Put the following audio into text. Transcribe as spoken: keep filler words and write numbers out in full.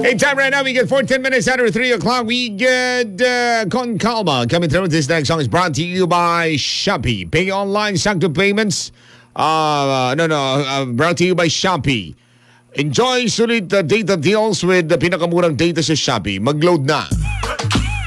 Hey, time right now, we get fourteen minutes after three o'clock. We get uh, Con Calma coming through. This next song is brought to you by Shopee. Pay online, sakto payments. Uh, no, no, uh, brought to you by Shopee. Enjoy sulit uh, data deals with the pinakamurang data sa Shopee. Mag-load na.